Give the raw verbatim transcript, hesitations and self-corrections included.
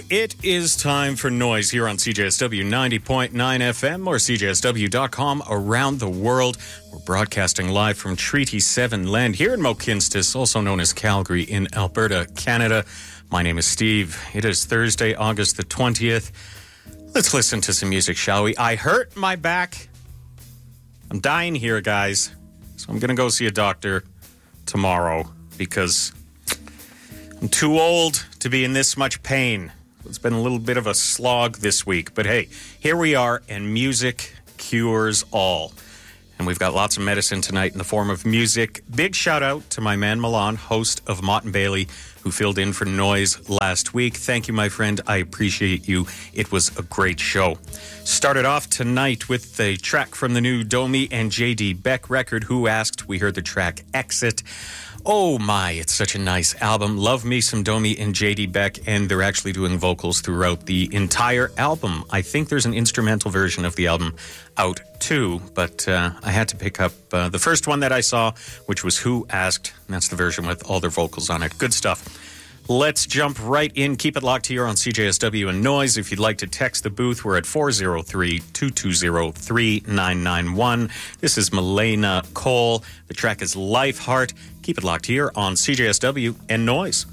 It is time for Noise here on C J S W ninety point nine F M or C J S W dot com around the world. We're broadcasting live from Treaty seven land here in Mohkinstsis, also known as Calgary in Alberta, Canada. My name is Steve. It is Thursday, August the twentieth. Let's listen to some music, shall we? I hurt my back. I'm dying here, guys. So I'm going to go see a doctor tomorrow because I'm too old to be in this much pain. It's been a little bit of a slog this week. But hey, here we are, and music cures all. And we've got lots of medicine tonight in the form of music. Big shout out to my man Milan, host of Mott and Bailey, who filled in for Noise last week. Thank you, my friend. I appreciate you. It was a great show. Started off tonight with a track from the new Domi and J D Beck record, Who Asked. We heard the track Exit. Oh my, it's such a nice album. Love me some Domi and J D Beck, and they're actually doing vocals throughout the entire album. I think there's an instrumental version of the album out too, but uh, I had to pick up uh, the first one that I saw, which was Who Asked, and that's the version with all their vocals on it. Good stuff. Let's jump right in. Keep it locked here on C J S W and Noise. If you'd like to text the booth, we're at four oh three, two two zero, three nine nine one. This is Milena Cole. The track is Life Heart. Keep it locked here on C J S W and Noise.